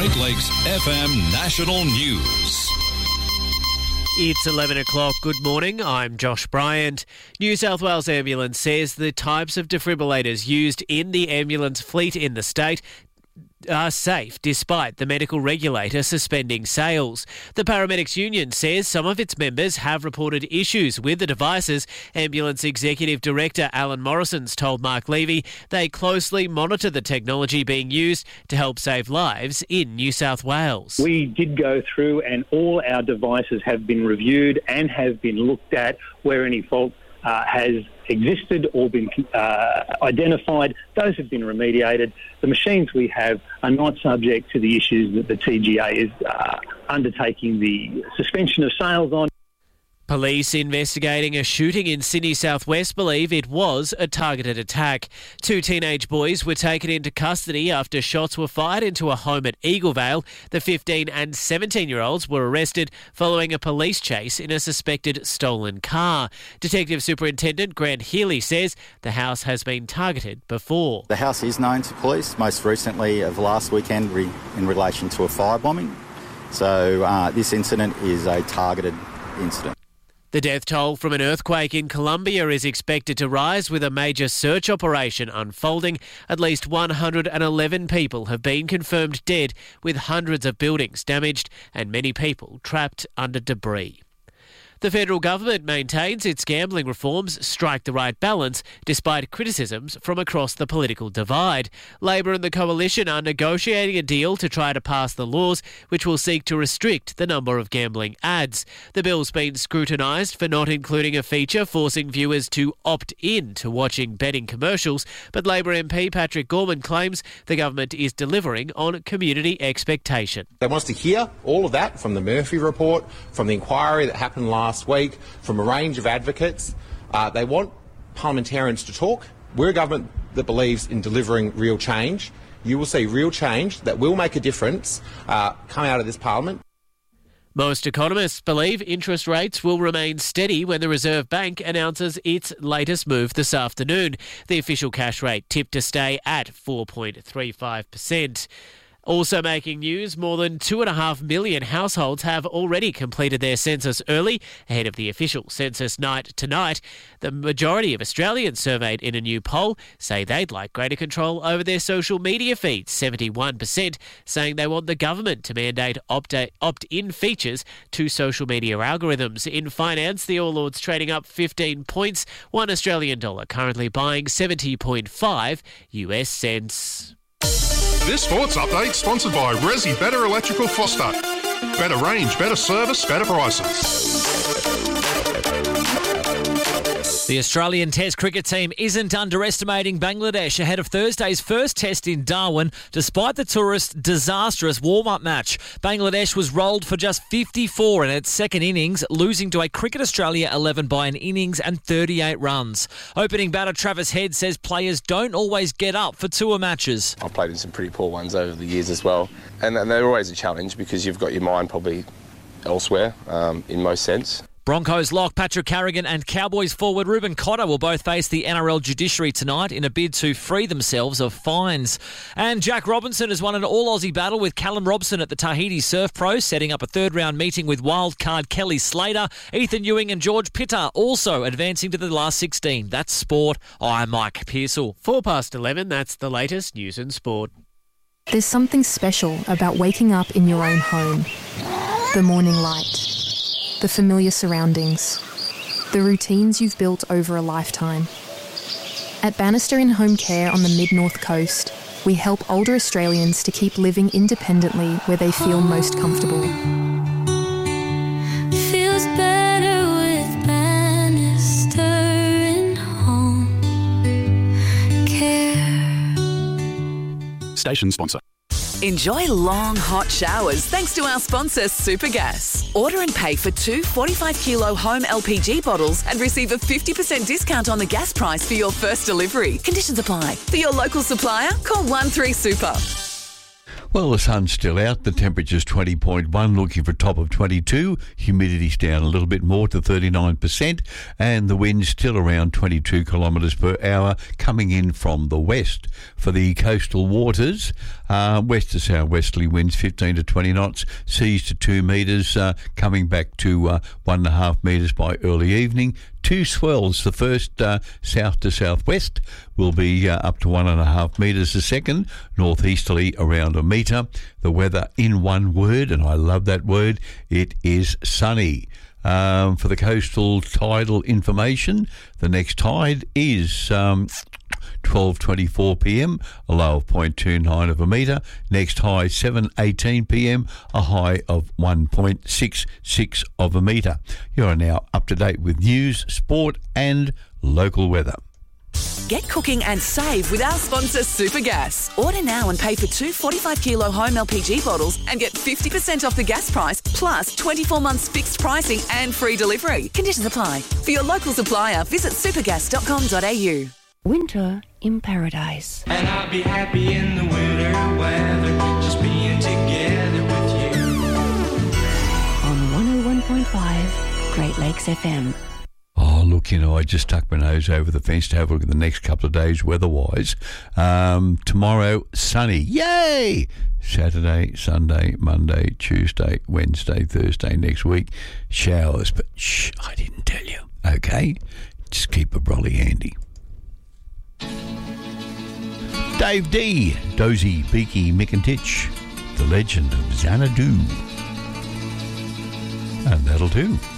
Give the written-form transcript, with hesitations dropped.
Great Lakes FM National News. It's 11 o'clock. Good morning. I'm Josh Bryant. New South Wales Ambulance says the types of defibrillators used in the ambulance fleet in the state are safe despite the medical regulator suspending sales. The Paramedics Union says some of its members have reported issues with the devices. Ambulance Executive Director Alan Morrison's told Mark Levy they closely monitor the technology being used to help save lives in New South Wales. We did go through and all our devices have been reviewed and have been looked at where any fault has existed or been identified. Those have been remediated. The machines we have are not subject to the issues that the TGA is undertaking the suspension of sales on. Police investigating a shooting in Sydney southwest believe it was a targeted attack. 2 teenage boys were taken into custody after shots were fired into a home at Eaglevale. The 15 and 17-year-olds were arrested following a police chase in a suspected stolen car. Detective Superintendent Grant Healy says the house has been targeted before. The house is known to police, most recently of last weekend in relation to a firebombing. So this incident is a targeted incident. The death toll from an earthquake in Colombia is expected to rise with a major search operation unfolding. At least 111 people have been confirmed dead, with hundreds of buildings damaged and many people trapped under debris. The federal government maintains its gambling reforms strike the right balance despite criticisms from across the political divide. Labor and the Coalition are negotiating a deal to try to pass the laws which will seek to restrict the number of gambling ads. The bill's been scrutinised for not including a feature forcing viewers to opt in to watching betting commercials, but Labor MP Patrick Gorman claims the government is delivering on community expectation. They want us to hear all of that from the Murphy report, from the inquiry that happened last week, from a range of advocates. They want parliamentarians to talk. We're a government that believes in delivering real change. You will see real change that will make a difference come out of this parliament. Most economists believe interest rates will remain steady when the Reserve Bank announces its latest move this afternoon. The official cash rate tipped to stay at 4.35%. Also making news, more than 2.5 million households have already completed their census early, ahead of the official census night tonight. The majority of Australians surveyed in a new poll say they'd like greater control over their social media feeds, 71% saying they want the government to mandate opt-in features to social media algorithms. In finance, the All Ords trading up 15 points, $1 Australian currently buying 70.5 US cents. This sports update sponsored by Resi Better Electrical Foster. Better range, better service, better prices. The Australian Test cricket team isn't underestimating Bangladesh ahead of Thursday's first test in Darwin, despite the tourists' disastrous warm-up match. Bangladesh was rolled for just 54 in its second innings, losing to a Cricket Australia 11 by an innings and 38 runs. Opening batter Travis Head says players don't always get up for tour matches. I've played in some pretty poor ones over the years as well, and they're always a challenge because you've got your mind probably elsewhere in most sense. Broncos lock Patrick Carrigan and Cowboys forward Ruben Cotter will both face the NRL judiciary tonight in a bid to free themselves of fines. And Jack Robinson has won an all-Aussie battle with Callum Robson at the Tahiti Surf Pro, setting up a third-round meeting with wildcard Kelly Slater. Ethan Ewing and George Pitter also advancing to the last 16. That's sport. I'm Mike Pearsall. 11, that's the latest news and sport. There's something special about waking up in your own home. The morning light. The familiar surroundings, the routines you've built over a lifetime. At Bannister in Home Care on the Mid-North Coast, we help older Australians to keep living independently where they feel most comfortable. Feels better with Bannister in Home Care. Station sponsor. Enjoy long, hot showers thanks to our sponsor, Supergas. Order and pay for 2 45-kilo home LPG bottles and receive a 50% discount on the gas price for your first delivery. Conditions apply. For your local supplier, call 13-SUPER. Well, the sun's still out. The temperature's 20.1, looking for a top of 22. Humidity's down a little bit more to 39%, and the wind's still around 22 kilometres per hour, coming in from the west. For the coastal waters, west to southwesterly winds 15 to 20 knots, seas to 2 metres, coming back to 1.5 metres by early evening. 2 swells. The first south to southwest will be up to 1.5 metres a second, northeasterly around a metre. The weather in one word, and I love that word, it is sunny. For the coastal tidal information, the next tide is 12:24 p.m, a low of 0.29 of a metre. Next high 7:18 p.m, a high of 1.66 of a metre. You are now up to date with news, sport and local weather. Get cooking and save with our sponsor Supergas. Order now and pay for 2 45-kilo home LPG bottles and get 50% off the gas price, plus 24 months fixed pricing and free delivery. Conditions apply. For your local supplier, visit supergas.com.au. Winter in paradise. And I'll be happy in the winter weather, just being together with you. On 101.5 Great Lakes FM. Oh, look, I just stuck my nose over the fence to have a look at the next couple of days weather-wise. Tomorrow, sunny. Yay! Saturday, Sunday, Monday, Tuesday, Wednesday, Thursday next week, showers. But shh, I didn't tell you. Okay? Just keep a brolly handy. Dave D, Dozy, Beaky, Mick and Titch, the legend of Xanadu. And that'll do.